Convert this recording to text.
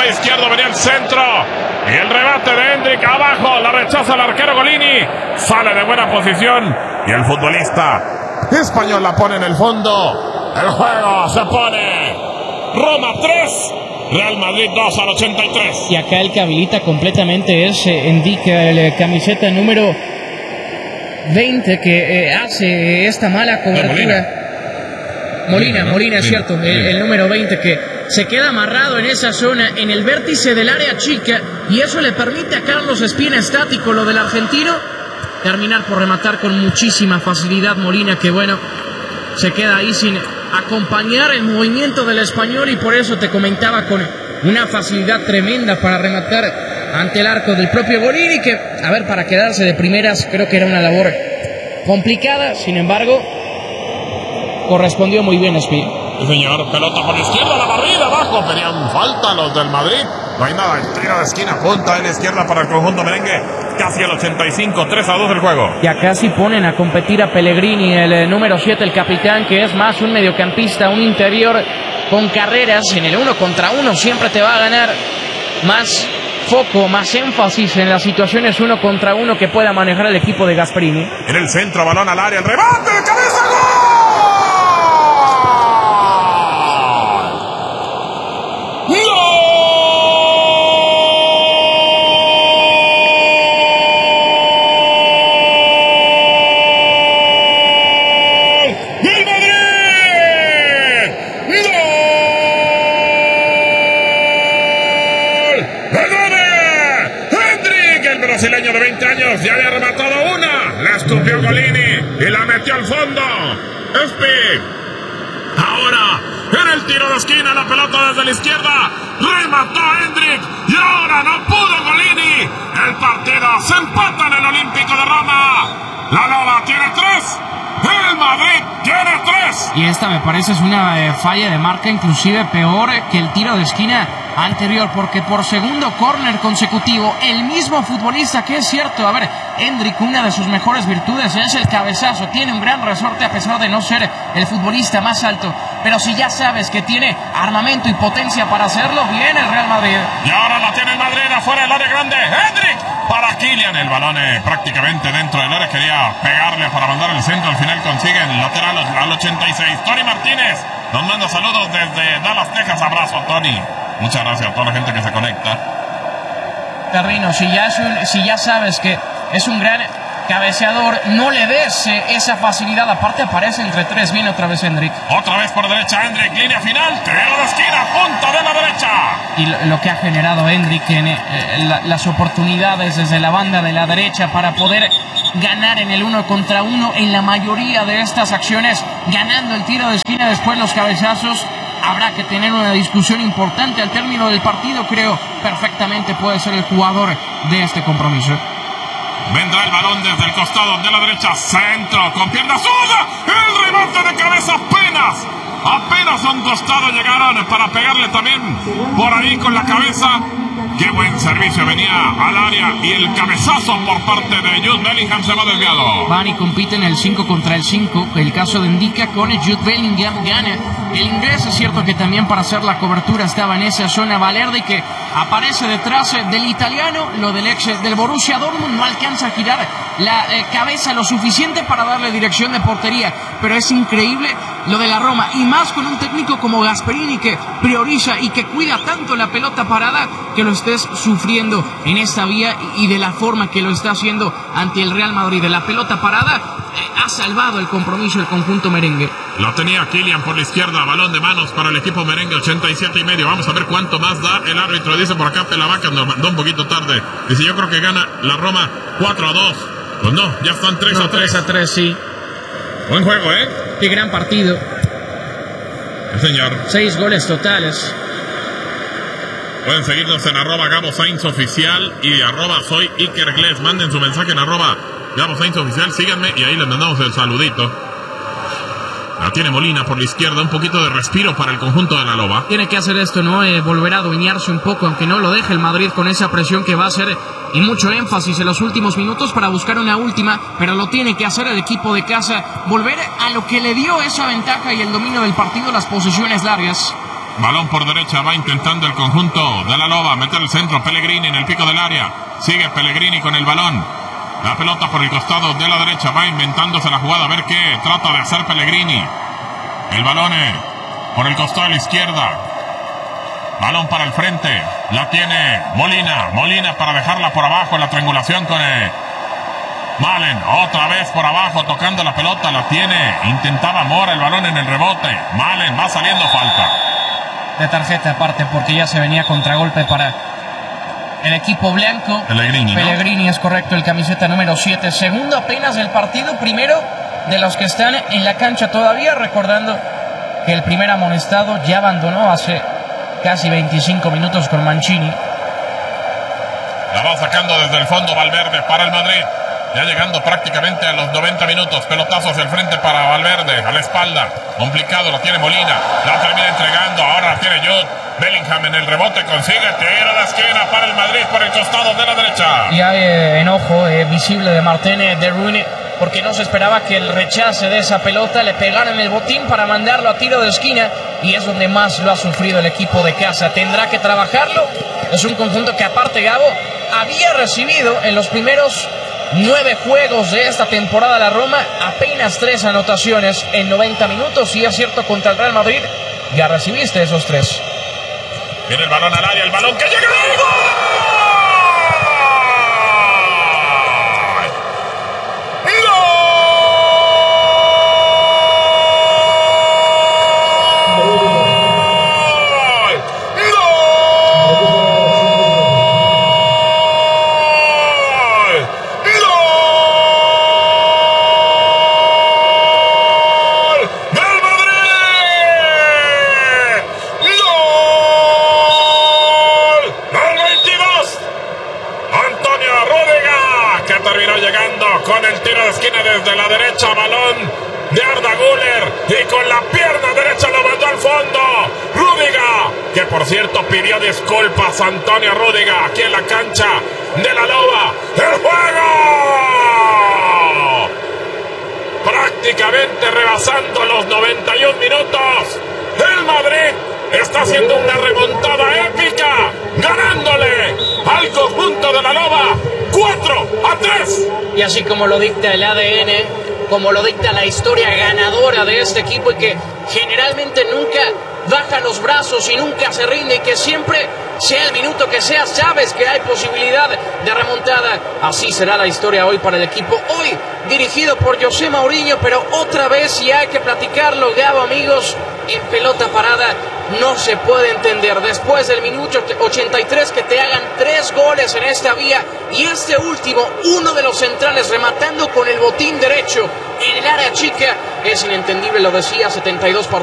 costado izquierdo venía el centro. Y el rebate de Endrick abajo. La rechaza el arquero Golini. Sale de buena posición. Y el futbolista español la pone en el fondo. El juego se pone Roma 3. Real Madrid 2 al 83. Y acá el que habilita completamente es Endrick, el camiseta número 20 que hace esta mala cobertura. Molina, es cierto, el número 20 que se queda amarrado en esa zona, en el vértice del área chica, y eso le permite a Carlos Espina, estático lo del argentino, terminar por rematar con muchísima facilidad. Molina, que bueno, se queda ahí sin acompañar el movimiento del español, y por eso te comentaba, con una facilidad tremenda para rematar ante el arco del propio Golini, que, a ver, para quedarse de primeras creo que era una labor complicada, sin embargo correspondió muy bien Espina. Sí, señor, pelota por la izquierda, la barrida abajo, pedían falta los del Madrid. No hay nada, el tiro de esquina, punta en la izquierda para el conjunto merengue. Casi el 85, 3-2 el juego. Y acá sí ponen a competir a Pellegrini, el número 7, el capitán, que es más un mediocampista, un interior con carreras. En el 1 contra 1 siempre te va a ganar más foco, más énfasis en las situaciones 1 contra 1 que pueda manejar el equipo de Gasperini. En el centro, balón al área, el rebate de cabeza, ¡gol! Brasileño de 20 años, ya había rematado una, la escupió Golini y la metió al fondo. Espi, ahora en el tiro de esquina, la pelota desde la izquierda, remató Endrick y ahora no pudo Golini. El partido se empata en el Olímpico de Roma. La Lola tiene 3, el Madrid tiene 3. Y esta me parece es una falla de marca, inclusive peor que el tiro de esquina anterior, porque por segundo córner consecutivo, el mismo futbolista, que es cierto, a ver, Endrick, una de sus mejores virtudes es el cabezazo, tiene un gran resorte a pesar de no ser el futbolista más alto, pero si ya sabes que tiene armamento y potencia para hacerlo, viene el Real Madrid. Y ahora la tiene el Madrid afuera del área grande, Endrick para Kylian, el balón prácticamente dentro del área, quería pegarle para mandar el centro, al final consiguen lateral al 86. Tony Martínez nos manda saludos desde Dallas, Texas. Abrazo, Tony. Muchas gracias a toda la gente que se conecta. Carrino, si ya sabes que es un gran cabeceador, no le des esa facilidad. Aparte aparece entre 3, viene otra vez Endrick. Otra vez por derecha Endrick, línea final, tiro de esquina, punta de la derecha. Y lo que ha generado Endrick en las oportunidades desde la banda de la derecha para poder ganar en el 1 contra 1 en la mayoría de estas acciones, ganando el tiro de esquina, después los cabezazos. Habrá que tener una discusión importante al término del partido. Creo perfectamente puede ser el jugador de este compromiso. Vendrá el balón desde el costado de la derecha, centro con pierna zurda, el remate de cabeza apenas a un costado llegaron para pegarle también por ahí con la cabeza. Qué buen servicio, venía al área y el cabezazo por parte de Jude Bellingham se va desviado. Van y compiten el 5 contra el 5. El caso de Indica con Jude Bellingham gana. El inglés es cierto que también para hacer la cobertura estaba en esa zona Valerde, que aparece detrás del italiano. Lo del ex del Borussia Dortmund no alcanza a girar la cabeza lo suficiente para darle dirección de portería, pero es increíble lo de la Roma, y más con un técnico como Gasperini que prioriza y que cuida tanto la pelota parada, que lo estés sufriendo en esta vía y de la forma que lo está haciendo ante el Real Madrid. De la pelota parada ha salvado el compromiso el conjunto merengue. Lo tenía Kylian por la izquierda, balón de manos para el equipo merengue, 87.5. Vamos a ver cuánto más da el árbitro. Dice por acá Pelavaca, nos mandó un poquito tarde. Dice, yo creo que gana la Roma 4-2. Pues no, ya están 3-3. 3-3, sí. Buen juego, Qué gran partido. Sí, señor. 6 goles totales. Pueden seguirnos en @GaboSainzOficial y @SoyIkerGles. Manden su mensaje en @GaboSainzOficial. Síganme y ahí les mandamos el saludito. La tiene Molina por la izquierda, un poquito de respiro para el conjunto de la Loba. Tiene que hacer esto, ¿no? Volver a adueñarse un poco, aunque no lo deje el Madrid con esa presión que va a hacer y mucho énfasis en los últimos minutos para buscar una última, pero lo tiene que hacer el equipo de casa, volver a lo que le dio esa ventaja y el dominio del partido, las posesiones largas. Balón por derecha, va intentando el conjunto de la Loba meter el centro. Pellegrini en el pico del área. Sigue Pellegrini con el balón. La pelota por el costado de la derecha, va inventándose la jugada. A ver qué trata de hacer Pellegrini. El balón por el costado de la izquierda. Balón para el frente. La tiene Molina. Molina para dejarla por abajo en la triangulación con Malen. Otra vez por abajo tocando la pelota. La tiene. Intentaba Mora el balón en el rebote. Malen va saliendo falta. De tarjeta aparte porque ya se venía contragolpe para el equipo blanco. Pellegrini, ¿no? Es correcto, el camiseta número 7. Segundo apenas del partido. Primero de los que están en la cancha todavía. Recordando que el primer amonestado ya abandonó hace casi 25 minutos con Mancini. La va sacando desde el fondo Valverde para el Madrid. Ya llegando prácticamente a los 90 minutos. Pelotazo hacia el frente para Valverde. A la espalda. Complicado, lo tiene Molina. La termina entregando. Ahora la tiene Jude. Bellingham en el rebote. Consigue tiro de esquina para el Madrid por el costado de la derecha. Y hay enojo visible de Martín de Bruyne, porque no se esperaba que el rechace de esa pelota le pegara en el botín para mandarlo a tiro de esquina. Y es donde más lo ha sufrido el equipo de casa. Tendrá que trabajarlo. Es un conjunto que aparte, Gabo, había recibido en los primeros 9 juegos de esta temporada la Roma apenas 3 anotaciones en 90 minutos. Y es cierto, contra el Real Madrid ya recibiste esos 3. Viene el balón al área, el balón que llega al gol. Con el tiro de esquina desde la derecha, balón de Arda Güler y con la pierna derecha lo mandó al fondo. Rüdiger, que por cierto pidió disculpas a Antonio Rüdiger aquí en la cancha de la Loba. ¡El juego! Prácticamente rebasando los 91 minutos. El Madrid está haciendo una remontada épica, ganándole al conjunto de la Loba 4-3. Y así como lo dicta el ADN, como lo dicta la historia ganadora de este equipo, y que generalmente nunca baja los brazos y nunca se rinde, y que siempre, sea el minuto que sea, sabes que hay posibilidad de remontada. Así será la historia hoy para el equipo, hoy dirigido por José Mourinho, pero otra vez, y hay que platicarlo, Gabo, amigos, en pelota parada no se puede entender después del minuto 83 que te hagan 3 goles en esta vía, y este último, uno de los centrales rematando con el botín derecho en el área chica. Es inentendible, lo decía, 72 por